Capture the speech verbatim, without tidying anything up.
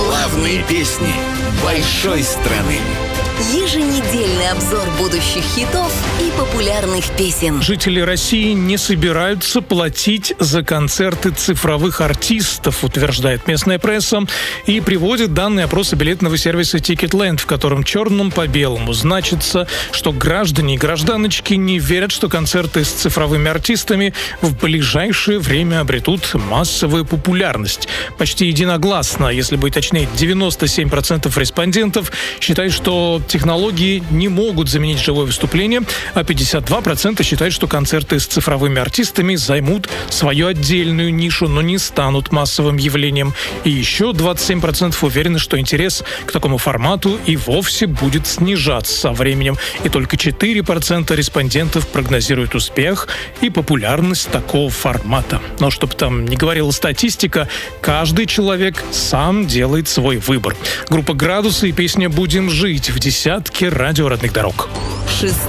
Главные песни большой страны. Еженедельный обзор будущих хитов и популярных песен. Жители России не собираются платить за концерты цифровых артистов, утверждает местная пресса, и приводит данные опроса билетного сервиса Ticketland, в котором черным по белому значится, что граждане и гражданочки не верят, что концерты с цифровыми артистами в ближайшее время обретут массовую популярность. Почти единогласно, если быть точнее, девяносто семь процентов респондентов считают, что технологии не могут заменить живое выступление, а пятьдесят два процента считают, что концерты с цифровыми артистами займут свою отдельную нишу, но не станут массовым явлением. И еще двадцать семь процентов уверены, что интерес к такому формату и вовсе будет снижаться со временем. И только четыре процента респондентов прогнозируют успех и популярность такого формата. Но чтобы там не говорила статистика, каждый человек сам делает свой выбор. Группа «Градусы» и песня «Будем жить» в десятке радио родных дорог. Шестая